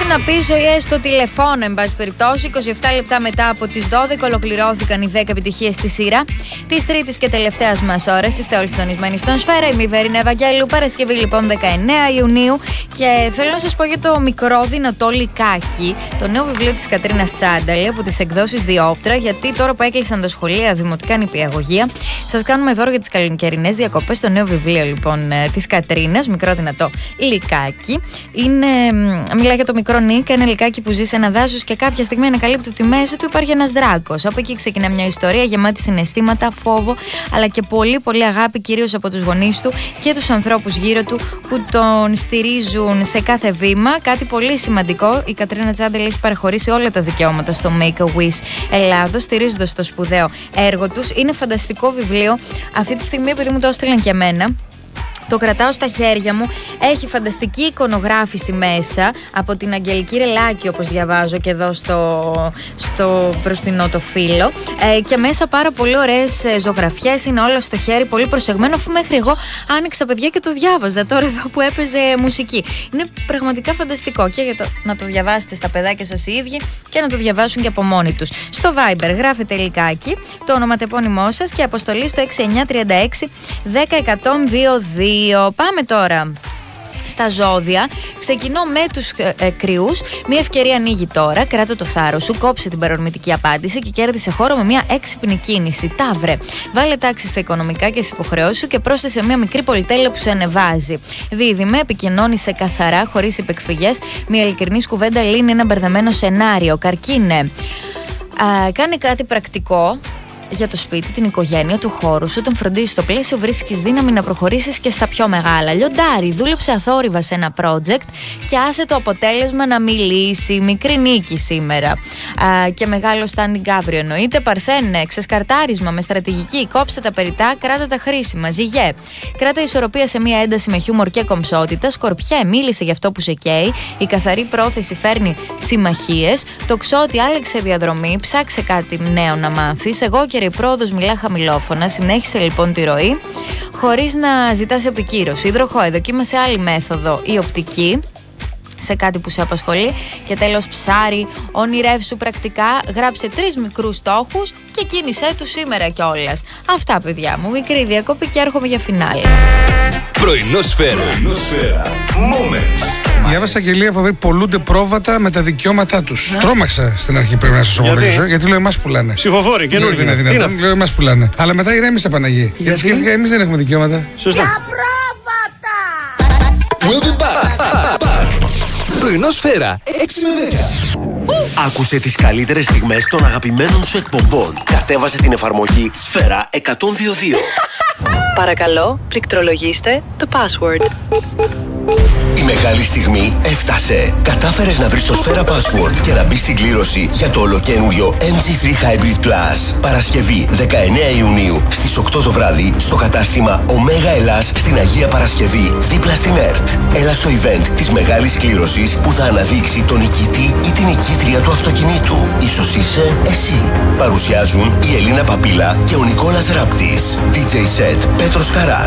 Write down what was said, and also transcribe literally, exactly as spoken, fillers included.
να πει ζωέ στο τηλεφώνο, εν πάση περιπτώσει. είκοσι επτά λεπτά μετά από τις δώδεκα ολοκληρώθηκαν οι δέκα επιτυχίες στη σειρά της τρίτης και τελευταίας μας ώρας. Είστε όλοι συντονισμένοι στον Σφαίρα. Είμαι η Βερίνα Ευαγγέλου. Παρασκευή λοιπόν δεκαεννέα Ιουνίου. Και θέλω να σας πω για το μικρό δυνατό λικάκι, το νέο βιβλίο της Κατρίνας Τσάνταλη από τις εκδόσεις Διόπτρα. Γιατί τώρα που έκλεισαν τα σχολεία, δημοτικά νηπιαγωγεία, σας κάνουμε δώρο για τις καλοκαιρινές διακοπές το νέο βιβλίο λοιπόν της Κατρίνας, μικρό δυνατό λικάκι. Είναι, μιλάει για το μικρό Νίκ, ένα λικάκι που ζει σε ένα δάσος και κάποια στιγμή ανακαλύπτει ότι μέσα του υπάρχει ένας δράκος. Από εκεί ξεκινά μια ιστορία γεμάτη συναισθήματα, φόβο, αλλά και πολύ πολύ αγάπη, κυρίως από τους γονείς του και τους ανθρώπους γύρω του που τον στηρίζουν σε κάθε βήμα. Κάτι πολύ σημαντικό, η Κατρίνα Τσάνταλη έχει παραχωρήσει όλα τα δικαιώματα στο Make-A-Wish Ελλάδος, στηρίζοντας το σπουδαίο έργο τους. Είναι φανταστικό βιβλίο. Αυτή τη στιγμή, επειδή μου το έστειλαν και εμένα, το κρατάω στα χέρια μου. Έχει φανταστική εικονογράφηση μέσα από την Αγγελική Ρελάκη, όπως διαβάζω και εδώ στο, στο μπροστινό το φύλλο. Ε, και μέσα πάρα πολύ ωραίες ζωγραφιές. Είναι όλα στο χέρι, πολύ προσεγμένο. Αφού μέχρι εγώ άνοιξα, παιδιά, και το διάβαζα τώρα εδώ που έπαιζε μουσική. Είναι πραγματικά φανταστικό και για το, να το διαβάσετε στα παιδάκια σας οι ίδιοι και να το διαβάσουν και από μόνοι τους. Στο Viber γράφετε λικάκι, το ονοματεπώνυμό σας και αποστολή στο έξι εννιά τρία έξι δέκα εκατόν είκοσι δύο. Πάμε τώρα στα ζώδια. Ξεκινώ με τους ε, ε, κρυούς. Μια ευκαιρία ανοίγει τώρα. Κράτα το θάρρος σου, κόψε την παρορμητική απάντηση και κέρδισε χώρο με μια έξυπνη κίνηση. Ταύρε, βάλε τάξη στα οικονομικά και στις υποχρεώσεις σου και πρόσθεσε μια μικρή πολυτέλεια που σε ανεβάζει. Δίδυμε, επικοινώνησε καθαρά, χωρίς υπεκφυγές. Μια ειλικρινής κουβέντα λύνει ένα μπερδεμένο σενάριο. Καρκίνε, α, κάνε κάτι πρακτικό για το σπίτι, την οικογένεια, του χώρου σου. Όταν φροντίζεις το πλαίσιο, βρίσκεις δύναμη να προχωρήσεις και στα πιο μεγάλα. Λιοντάρι, δούλεψε αθόρυβα σε ένα project και άσε το αποτέλεσμα να μιλήσει. Μικρή νίκη σήμερα. Α, και μεγάλο standing αύριο εννοείται. Παρθένε, ξεσκαρτάρισμα με στρατηγική. Κόψε τα περιτά, κράτα τα χρήσιμα. Ζυγέ, κράτα ισορροπία σε μια ένταση με χιούμορ και κομψότητα. Σκορπιέ, μίλησε για αυτό που σε καίει. Η καθαρή πρόθεση φέρνει συμμαχίες. Το ξότι, άλλαξε διαδρομή. Ψάξε κάτι νέο να μάθεις. Εγώ και η πρόοδος μιλά χαμηλόφωνα. Συνέχισε λοιπόν τη ροή χωρίς να ζητάς επικύρωση. Υδροχόε, δοκίμασε άλλη μέθοδο ή οπτική σε κάτι που σε απασχολεί. Και τέλος ψάρι, ονειρεύσου πρακτικά, γράψε τρεις μικρούς στόχους και κίνησέ τους σήμερα κιόλας. Αυτά, παιδιά μου, μικρή διακοπή και έρχομαι για φινάλε. Πρωινό Σφαίρα. Διάβασα, Αγγελία, φοβερή, πολλούνται πρόβατα με τα δικαιώματά τους. Ναι. Τρόμαξα στην αρχή, πρέπει να σας ομολογήσω. Γιατί? γιατί λέω εμάς πουλάνε. Ψηφοφόροι, καινούργοι. Δεν είναι δυνατόν. Λέω εμάς πουλάνε. Αλλά μετά ηρέμησε, Παναγί. Γιατί σκέφτηκα, εμείς δεν έχουμε δικαιώματα. Σωστά. Για πρόβατα! We'll be back. Πρωινό Σφαίρα, έξι με δέκα. Άκουσε τις καλύτερες στιγμές των αγαπημένων σου εκπομπών. Κατέβασε την εφαρμογή Σφαίρα εκατόν δύο δύο. Παρακαλώ, πληκτρολογήστε το password. Η μεγάλη στιγμή έφτασε. Κατάφερες να βρεις το Σφαίρα password και να μπεις στην κλήρωση για το ολοκαίνουργιο εμ τζι θρι Hybrid Plus. Παρασκευή δεκαεννέα Ιουνίου στις οκτώ το βράδυ στο κατάστημα Ωμέγα Ελλάς στην Αγία Παρασκευή, δίπλα στην ΕΡΤ. Έλα στο event της μεγάλης κλήρωσης που θα αναδείξει τον νικητή ή την νικήτρια του αυτοκινήτου. Ίσως είσαι εσύ. Παρουσιάζουν η Ελίνα Παπίλα και ο Νικόλας Ράπτης. ντι τζέι set Πέτρος Καράς.